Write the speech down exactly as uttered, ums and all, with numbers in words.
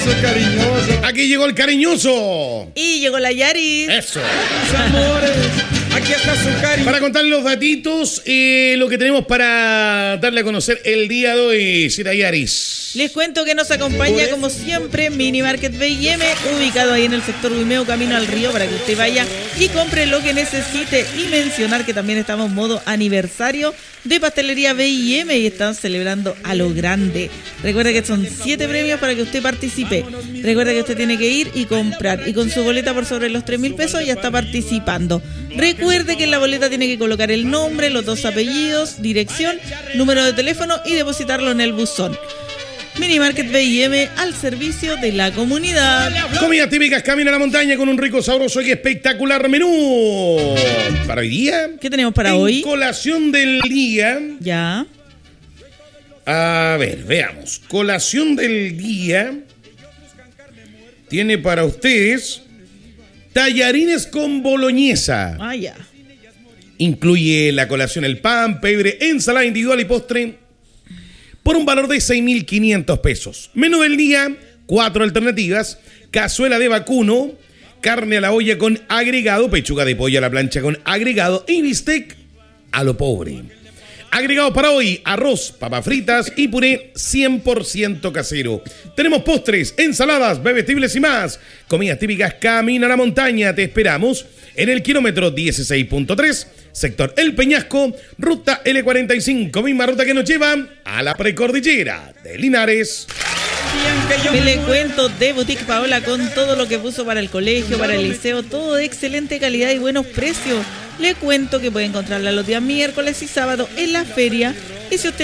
Cariñoso. Aquí llegó el cariñoso. Y llegó la Yaris. Eso. Sus amores. Aquí está su cariño. Para contarles los datitos, eh, lo que tenemos para darle a conocer el día de hoy, Cita Yaris. Les cuento que nos acompaña, como siempre, Mini Market B y M, ubicado ahí en el sector Guimeo, camino al río, para que usted vaya y compre lo que necesite. Y mencionar que también estamos en modo aniversario de Pastelería B y M y están celebrando a lo grande. Recuerda que son siete premios para que usted participe. Recuerda que usted tiene que ir y comprar. Y con su boleta por sobre los tres mil pesos ya está participando. Recuerde que en la boleta tiene que colocar el nombre, los dos apellidos, dirección, número de teléfono y depositarlo en el buzón. Mini Market B y M al servicio de la comunidad. Comidas típicas, camino a la montaña con un rico, sabroso y espectacular menú. Para hoy día. ¿Qué tenemos para en hoy? Colación del día. Ya. A ver, veamos. Colación del día tiene para ustedes tallarines con boloñesa. Ah, ya. Incluye la colación, el pan, pebre, ensalada individual y postre por un valor de seis mil quinientos pesos. Menú del día, cuatro alternativas: cazuela de vacuno, carne a la olla con agregado, pechuga de pollo a la plancha con agregado y bistec a lo pobre. Agregado para hoy: arroz, papas fritas y puré cien por ciento casero. Tenemos postres, ensaladas, bebestibles y más. Comidas típicas, camino a la montaña. Te esperamos en el kilómetro dieciséis punto tres, sector El Peñasco, ruta L cuarenta y cinco, misma ruta que nos lleva a la precordillera de Linares. Me le cuento de Boutique Paola, con todo lo que puso para el colegio, para el liceo, todo de excelente calidad y buenos precios. Le cuento que puede encontrarla los días miércoles y sábado en la feria. Y si usted